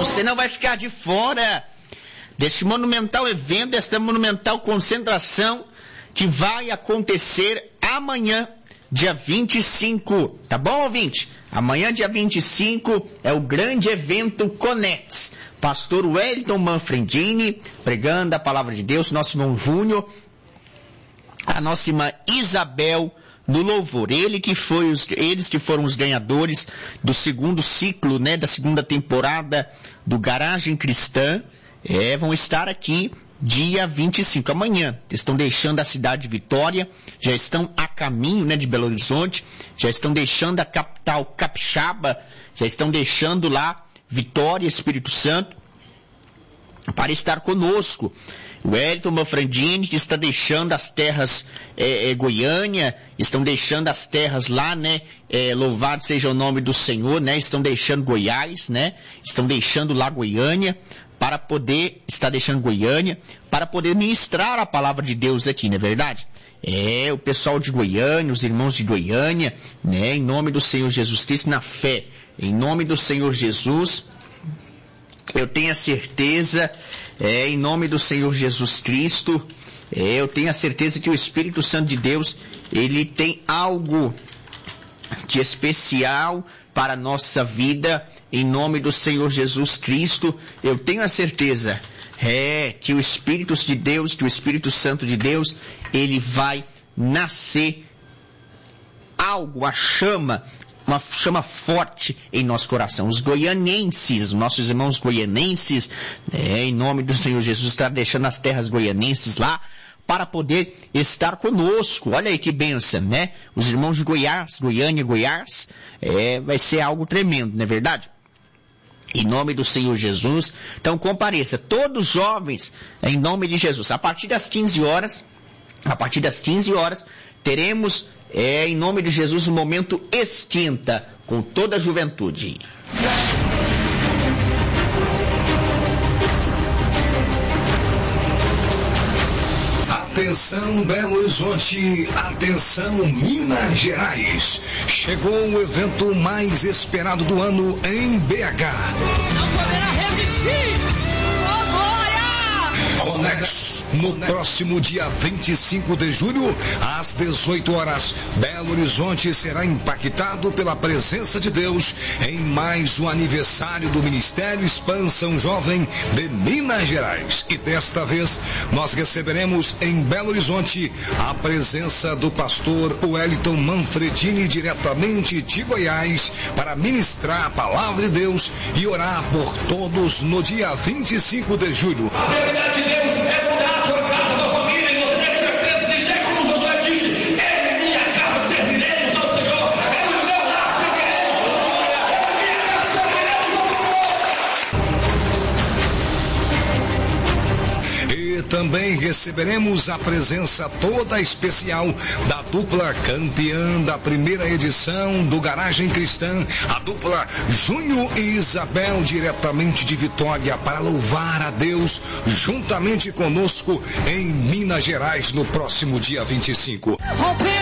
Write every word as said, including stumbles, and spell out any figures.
Você não vai ficar de fora deste monumental evento, desta monumental concentração que vai acontecer amanhã, dia vinte e cinco, tá bom, ouvinte? Amanhã, dia vinte e cinco, é o grande evento Conex. Pastor Wellington Manfredini, pregando a palavra de Deus, nosso irmão Júnior, a nossa irmã Isabel, no louvor. Ele que foi os, eles que foram os ganhadores do segundo ciclo, né, da segunda temporada do Garagem Cristã, é, vão estar aqui dia vinte e cinco, amanhã. Estão deixando a cidade de Vitória, já estão a caminho, né, de Belo Horizonte, já estão deixando a capital capixaba, já estão deixando lá Vitória, Espírito Santo, para estar conosco. O Wellington Manfredini, que está deixando as terras é, é, Goiânia, estão deixando as terras lá, né, é, louvado seja o nome do Senhor, né, estão deixando Goiás, né, estão deixando lá Goiânia, para poder, está deixando Goiânia, para poder ministrar a palavra de Deus aqui, não é verdade? É, o pessoal de Goiânia, os irmãos de Goiânia, né, em nome do Senhor Jesus Cristo, na fé, em nome do Senhor Jesus, eu tenho a certeza, é, em nome do Senhor Jesus Cristo, é, eu tenho a certeza que o Espírito Santo de Deus, ele tem algo de especial para a nossa vida, em nome do Senhor Jesus Cristo. Eu tenho a certeza, é, que o Espírito de Deus, que o Espírito Santo de Deus, ele vai nascer algo, a chama, uma chama forte em nosso coração. Os goianenses, nossos irmãos goianenses, é, em nome do Senhor Jesus, está deixando as terras goianenses lá, para poder estar conosco. Olha aí que bênção, né? Os irmãos de Goiás, Goiânia, Goiás, é, vai ser algo tremendo, não é verdade? Em nome do Senhor Jesus. Então compareça, todos jovens, em nome de Jesus. A partir das quinze horas, a partir das quinze horas, teremos, é, em nome de Jesus, um momento esquenta com toda a juventude. Atenção Belo Horizonte, atenção Minas Gerais. Chegou o evento mais esperado do ano em B H. Não poderá resistir! Conex, no próximo dia vinte e cinco de julho, às dezoito horas, Belo Horizonte será impactado pela presença de Deus em mais um aniversário do Ministério Expansão Jovem de Minas Gerais. E desta vez, nós receberemos em Belo Horizonte a presença do pastor Wellington Manfredini, diretamente de Goiás, para ministrar a palavra de Deus e orar por todos no dia vinte e cinco de julho. A verdade de Deus é mudar a tua casa, a tua família, e você tem certeza de ser como Josué disse: em minha casa serviremos ao Senhor, em meu lar serviremos ao Senhor, em minha casa serviremos ao Senhor. E também receberemos a presença toda especial da dupla campeã da primeira edição do Garagem Cristã, a dupla Júnior e Isabel, diretamente de Vitória, para louvar a Deus juntamente conosco em Minas Gerais no próximo dia vinte e cinco.